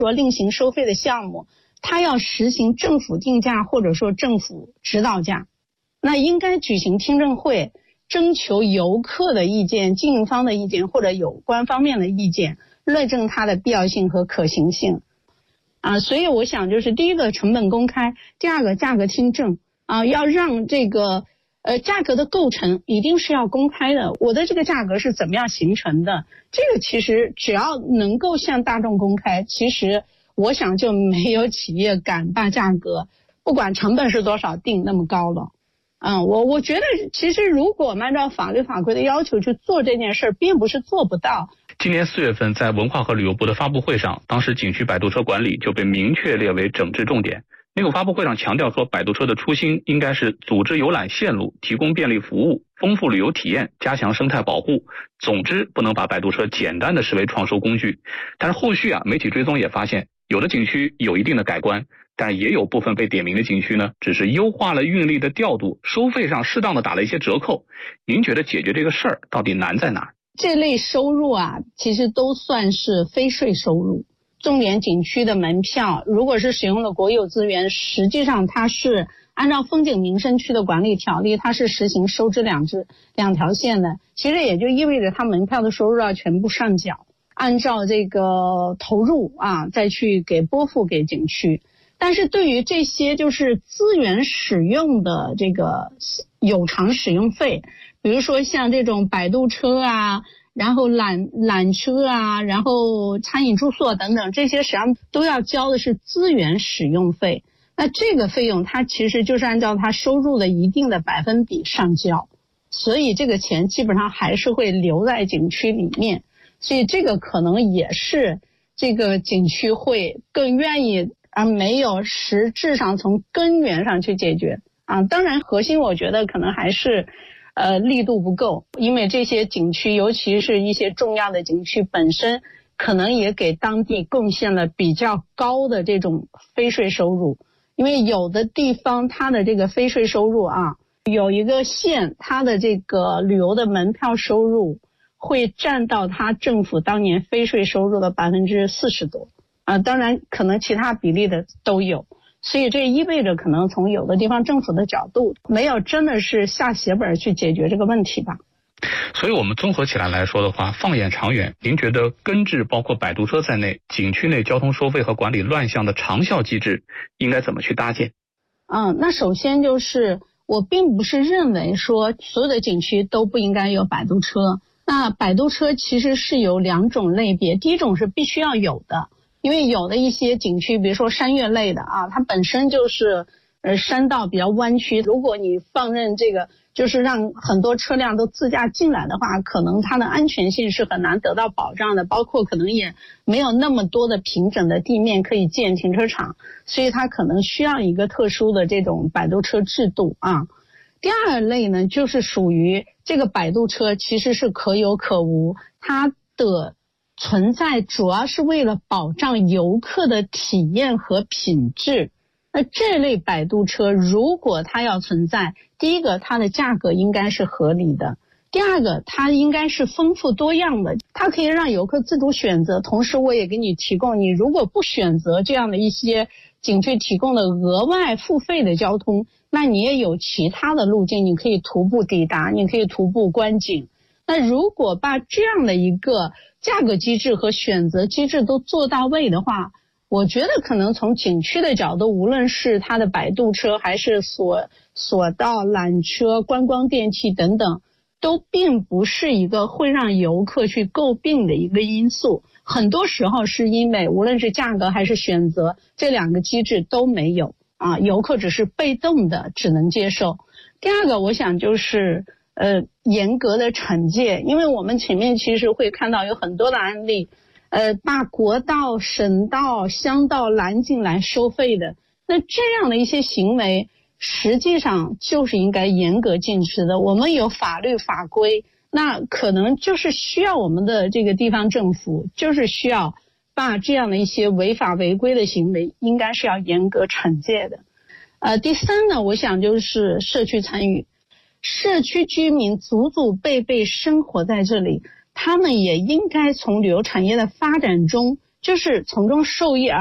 说另行收费的项目，它要实行政府定价或者说政府指导价，那应该举行听证会，征求游客的意见、经营方的意见或者有关方面的意见，论证它的必要性和可行性。所以我想就是第一个成本公开，第二个价格听证要让这个价格的构成一定是要公开的，我的这个价格是怎么样形成的，这个其实只要能够向大众公开，其实我想就没有企业敢把价格不管成本是多少定那么高了。我觉得其实如果按照法律法规的要求去做这件事，并不是做不到。 今年4月份在文化和旅游部的发布会上，当时景区摆渡车管理就被明确列为整治重点。那个发布会上强调说，摆渡车的初心应该是组织游览线路，提供便利服务，丰富旅游体验，加强生态保护。总之不能把摆渡车简单的视为创收工具。但是后续媒体追踪也发现，有的景区有一定的改观，但也有部分被点名的景区呢，只是优化了运力的调度，收费上适当的打了一些折扣。您觉得解决这个事儿到底难在哪？ 这类收入其实都算是非税收入。重点景区的门票如果是使用了国有资源，实际上它是按照风景名胜区的管理条例，它是实行收支两条线的。其实也就意味着它门票的收入要全部上缴，按照这个投入再去拨付给景区。但是对于这些就是资源使用的这个有偿使用费，比如说像这种摆渡车然后缆车然后餐饮住宿等等，这些实际上都要交的是资源使用费。那这个费用它其实就是按照它收入的一定的百分比上交，所以这个钱基本上还是会留在景区里面。所以这个可能也是这个景区会更愿意没有实质上从根源上去解决当然核心我觉得可能还是力度不够，因为这些景区尤其是一些重要的景区本身可能也给当地贡献了比较高的这种非税收入。因为有的地方它的这个非税收入有一个县它的这个旅游的门票收入会占到它政府当年非税收入的40%多当然可能其他比例的都有。所以这意味着可能从有的地方政府的角度没有真的是下血本去解决这个问题吧。 所以我们综合起来来说的话，放眼长远，您觉得根治包括摆渡车在内景区内交通收费和管理乱象的长效机制应该怎么去搭建？ 那首先就是我并不是认为说所有的景区都不应该有摆渡车。那摆渡车其实是有2种类别，第一种是必须要有的，因为有的一些景区比如说山岳类的它本身就是山道比较弯曲，如果你放任这个就是让很多车辆都自驾进来的话，可能它的安全性是很难得到保障的，包括可能也没有那么多的平整的地面可以建停车场，所以它可能需要一个特殊的这种摆渡车制度第二类呢，就是属于这个摆渡车其实是可有可无，它的存在主要是为了保障游客的体验和品质。那这类摆渡车如果它要存在，第一个它的价格应该是合理的，第二个它应该是丰富多样的，它可以让游客自主选择，同时我也给你提供，你如果不选择这样的一些景区提供的额外付费的交通，那你也有其他的路径，你可以徒步抵达，你可以徒步观景。那如果把这样的一个价格机制和选择机制都做到位的话，我觉得可能从景区的角度，无论是它的摆渡车还是索道、缆车、观光电器等等，都并不是一个会让游客去诟病的一个因素。很多时候是因为无论是价格还是选择，这2个机制都没有游客只是被动的只能接受。第二个我想就是严格的惩戒，因为我们前面其实会看到有很多的案例把国道、省道、乡道拦进来收费的，那这样的一些行为实际上就是应该严格禁止的。我们有法律法规，那可能就是需要我们的这个地方政府就是需要把这样的一些违法违规的行为应该是要严格惩戒的。第三呢，我想就是社区参与，社区居民祖祖辈辈生活在这里，他们也应该从旅游产业的发展中就是从中受益